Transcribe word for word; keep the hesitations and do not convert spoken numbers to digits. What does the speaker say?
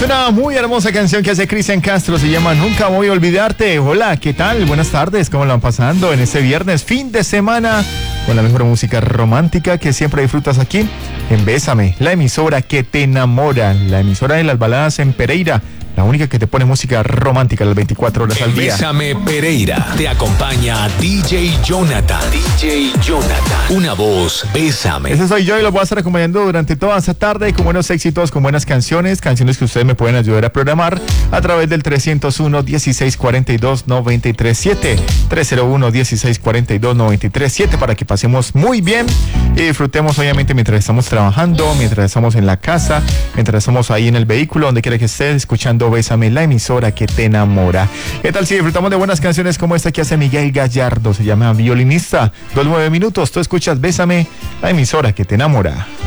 una muy hermosa canción que hace Cristian Castro, se llama Nunca Voy a Olvidarte. Hola, ¿qué tal? Buenas tardes, ¿cómo lo van pasando en este viernes, fin de semana, con la mejor música romántica que siempre disfrutas aquí en Bésame, la emisora que te enamora, la emisora de las baladas en Pereira, la única que te pone música romántica las veinticuatro horas al día. Bésame Pereira, te acompaña D J Jonathan. D J Jonathan, una voz, Bésame. Ese soy yo y los voy a estar acompañando durante toda esta tarde con buenos éxitos, con buenas canciones, canciones que ustedes me pueden ayudar a programar a través del trescientos uno, dieciséis cuarenta y dos, noventa y tres siete, trescientos uno, dieciséis cuarenta y dos, noventa y tres siete, para que pasemos muy bien y disfrutemos obviamente mientras estamos trabajando, mientras estamos en la casa, mientras estamos ahí en el vehículo, donde quiera que estés escuchando Bésame, la emisora que te enamora. ¿Qué tal si disfrutamos de buenas canciones como esta que hace Miguel Gallardo? Se llama Violinista. Dos nueve minutos, tú escuchas Bésame, la emisora que te enamora.